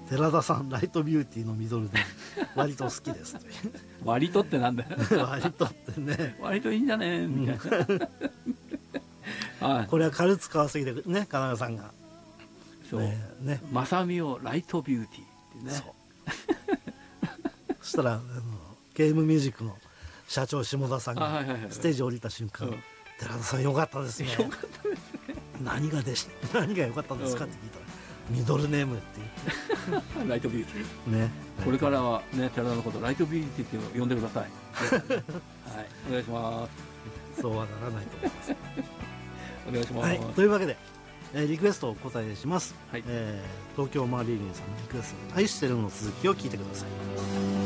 寺田さんライトビューティーのミドルで割と好きですという割とってなんだよ割とってね割といいんじゃねみたいなはい、 これは軽使わせてね金谷さんがそうね正美をライトビューティーってねそしたらゲームミュージックの社長下田さんがステージ降りた瞬間、寺田さんよかったですね。 よかったですね。 何が良かったんですかって聞いたら、ミドルネームって言ってライトビューティーね。 これからはね寺田のことライトビューティーって呼んでください。はい、お願いします。 そうはならないと思います。 お願いします。 はい、というわけで、リクエストをお答えします。 はい、 東京マリーリンさんのリクエスト、愛してるの続きを聞いてください。